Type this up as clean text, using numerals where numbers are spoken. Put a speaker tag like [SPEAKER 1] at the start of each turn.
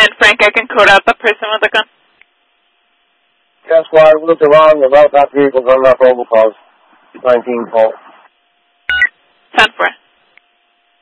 [SPEAKER 1] And Frank, I can code out the person with the gun.
[SPEAKER 2] Yes, squad, Wilton wrong about that vehicle on that robocalls. 19 fault.